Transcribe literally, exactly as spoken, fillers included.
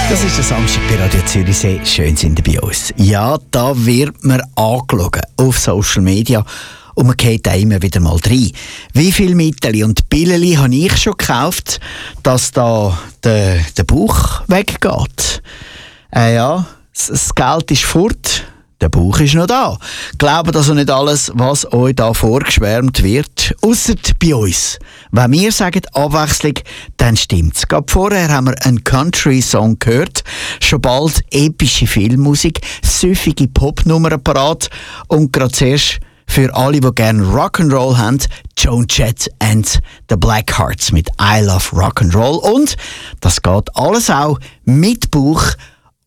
Das ist der Samstag bei Radio Zürichsee. Schön sind ihr bei uns. Ja, da wird man angeschaut auf Social Media und man geht da immer wieder mal rein. Wie viele Mittel und Pilleli habe ich schon gekauft, dass da der, der Bauch weggeht? Äh ja, das Geld ist fort. Der Bauch ist noch da. Glaubt also nicht alles, was euch da vorgeschwärmt wird, ausser bei uns. Wenn wir sagen Abwechslung, dann stimmt's. Gerade vorher haben wir einen Country-Song gehört, schon bald epische Filmmusik, süffige Popnummern parat und gerade zuerst für alle, die gerne Rock'n'Roll haben, Joan Jett and the Blackhearts mit I Love Rock'n'Roll. Und das geht alles auch mit Bauch